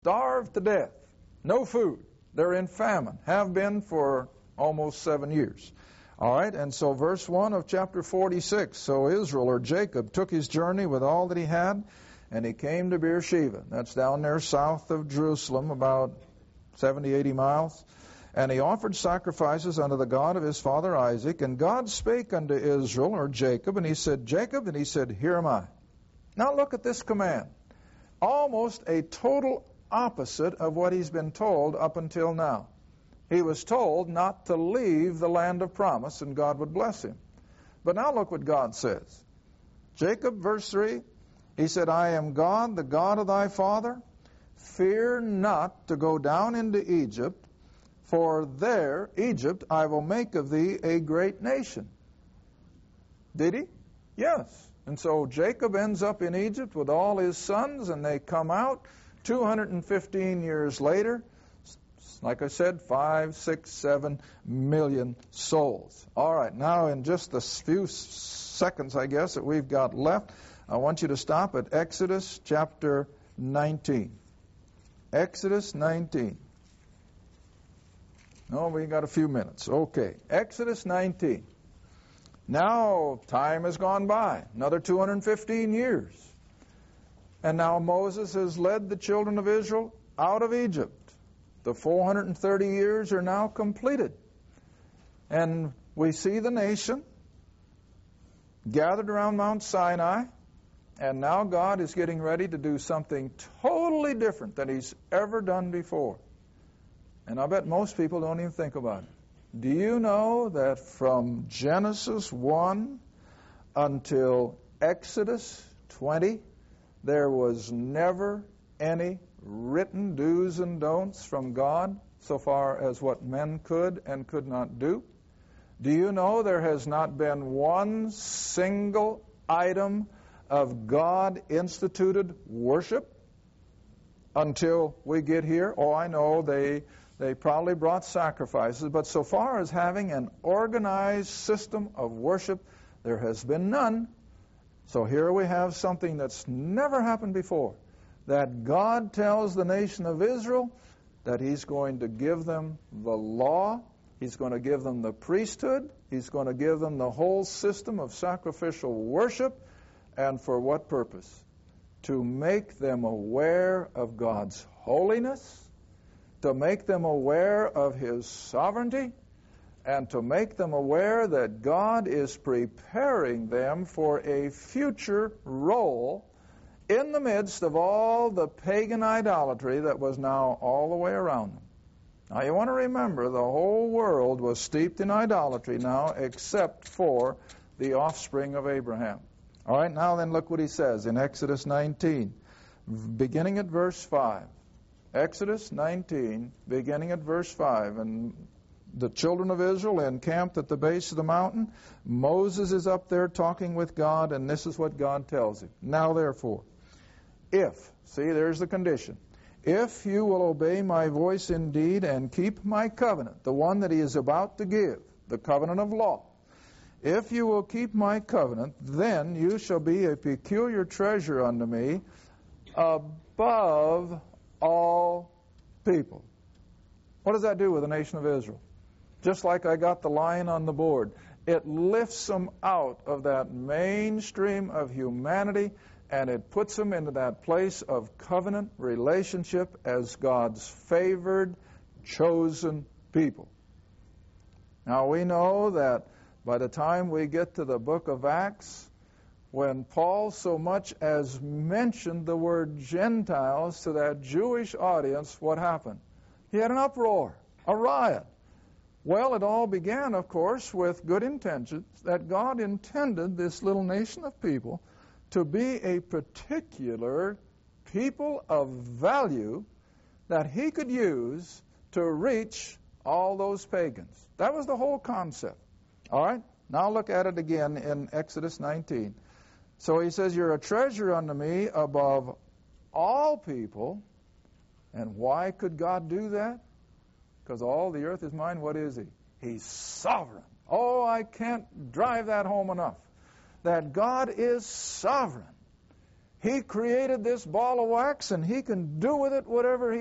starved to death. No food. They're in famine. Have been for almost 7 years. All right, and so verse 1 of chapter 46, so Israel, or Jacob, took his journey with all that he had, and he came to Beersheba. That's down there south of Jerusalem, about 70, 80 miles. And he offered sacrifices unto the God of his father Isaac. And God spake unto Israel, or Jacob, and he said, Jacob, and he said, Here am I. Now look at this command. Almost a total opposite of what he's been told up until now. He was told not to leave the land of promise, and God would bless him. But now look what God says. Jacob, verse 3, he said, I am God, the God of thy father. Fear not to go down into Egypt, for there, Egypt, I will make of thee a great nation. Did he? Yes. And so Jacob ends up in Egypt with all his sons, and they come out 215 years later. Like I said, 5, 6, 7 million souls. All right, now in just the few seconds, I guess, that we've got left, I want you to stop at Exodus chapter 19. Exodus 19. No, we got a few minutes. Okay, Exodus 19. Now, time has gone by, another 215 years. And now Moses has led the children of Israel out of Egypt. The 430 years are now completed. And we see the nation gathered around Mount Sinai, and now God is getting ready to do something totally different than he's ever done before. And I bet most people don't even think about it. Do you know that from Genesis 1 until Exodus 20, there was never any written do's and don'ts from God so far as what men could and could not do? Do you know there has not been one single item of God-instituted worship until we get here? Oh, I know they probably brought sacrifices, but so far as having an organized system of worship, there has been none. So here we have something that's never happened before, that God tells the nation of Israel that he's going to give them the law, he's going to give them the priesthood, he's going to give them the whole system of sacrificial worship. And for what purpose? To make them aware of God's holiness, to make them aware of his sovereignty, and to make them aware that God is preparing them for a future role in the midst of all the pagan idolatry that was now all the way around them. Now you want to remember, the whole world was steeped in idolatry now except for the offspring of Abraham. All right, now then look what he says in Exodus 19, beginning at verse 5. Exodus 19, beginning at verse 5. And the children of Israel encamped at the base of the mountain. Moses is up there talking with God, and this is what God tells him. Now therefore, see, there's the condition. If you will obey my voice indeed and keep my covenant, the one that he is about to give, the covenant of law, if you will keep my covenant, then you shall be a peculiar treasure unto me above all people. What does that do with the nation of Israel? Just like I got the line on the board, it lifts them out of that mainstream of humanity, and it puts them into that place of covenant relationship as God's favored, chosen people. Now we know that by the time we get to the book of Acts, when Paul so much as mentioned the word Gentiles to that Jewish audience, what happened? He had an uproar, a riot. Well, it all began, of course, with good intentions, that God intended this little nation of people to be a particular people of value that he could use to reach all those pagans. That was the whole concept. All right? Now look at it again in Exodus 19. So he says, you're a treasure unto me above all people. And why could God do that? Because all the earth is mine. What is he? He's sovereign. Oh, I can't drive that home enough. That God is sovereign. He created this ball of wax, and He can do with it whatever He